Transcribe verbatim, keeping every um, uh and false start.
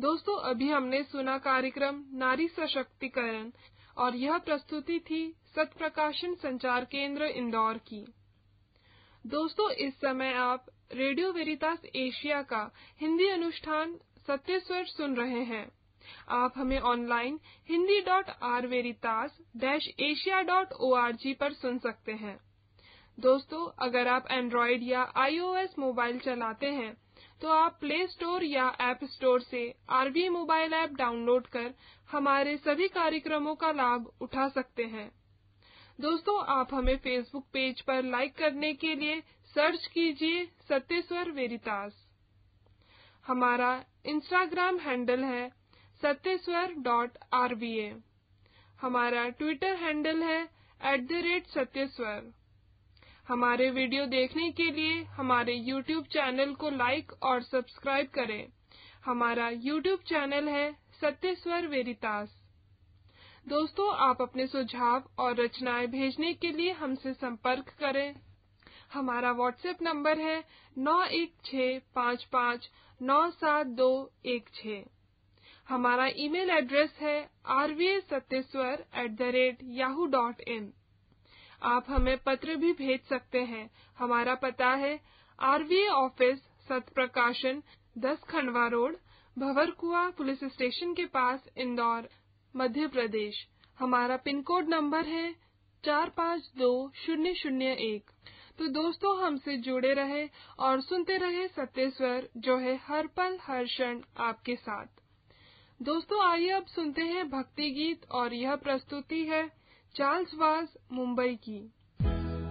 दोस्तों, अभी हमने सुना कार्यक्रम नारी सशक्तिकरण और यह प्रस्तुति थी सत्य प्रकाशन संचार केंद्र इंदौर की। दोस्तों, इस समय आप रेडियो वेरितास एशिया का हिंदी अनुष्ठान सत्य स्वर सुन रहे हैं। आप हमें online Hindi dot are वेरितास dash Asia dot O R G पर सुन सकते हैं। दोस्तों, अगर आप एंड्रॉयड या आई ओ एस मोबाइल चलाते हैं तो आप प्ले स्टोर या ऐप स्टोर से आरवीए मोबाइल ऐप डाउनलोड कर हमारे सभी कार्यक्रमों का लाभ उठा सकते हैं। दोस्तों, आप हमें फेसबुक पेज पर लाइक करने के लिए सर्च कीजिए सत्य स्वर वेरितास। हमारा इंस्टाग्राम हैंडल है सत्य स्वर डॉट आर वी ए। हमारा ट्विटर हैंडल है एट द रेट सत्य स्वर। हमारे वीडियो देखने के लिए हमारे यूट्यूब चैनल को लाइक और सब्सक्राइब करें। हमारा यूट्यूब चैनल है सत्य स्वर वेरितास। दोस्तों, आप अपने सुझाव और रचनाएं भेजने के लिए हमसे संपर्क करें। हमारा व्हाट्सएप नंबर है नौ एक छः पाँच पाँच नौ सात दो एक छः। हमारा ईमेल एड्रेस है are V A सत्यस्वर at the rate Yahoo dot in. आप हमें पत्र भी भेज सकते हैं। हमारा पता है आरवीए ऑफिस सत्य प्रकाशन दस Khandwa road, Bhanwarkuan police station के पास, इंदौर, मध्य प्रदेश। हमारा पिन कोड नंबर है चार पाँच दो शून्य शून्य एक। तो दोस्तों, हमसे जुड़े रहे और सुनते रहे सत्य स्वर, जो है हर पल हर क्षण आपके साथ। दोस्तों, आइए अब सुनते हैं भक्ति गीत और यह प्रस्तुति है चार्ल्स वाज मुंबई की।